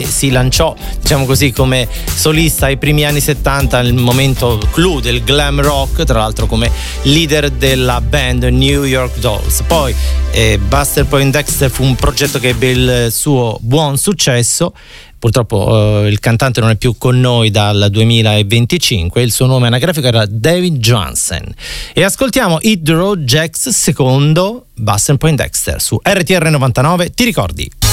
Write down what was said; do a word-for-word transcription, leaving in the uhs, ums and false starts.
si lanciò, diciamo così, come solista ai primi anni settanta, il momento clou del glam rock, tra l'altro come leader della band New York Dolls. Poi eh, Buster Poindexter fu un progetto che ebbe il suo buon successo. Purtroppo eh, il cantante non è più con noi dal duemilaventicinque, il suo nome anagrafico era David Johansen. E ascoltiamo Hit the Road Jacks secondo Buster Poindexter su R T R novantanove, ti ricordi?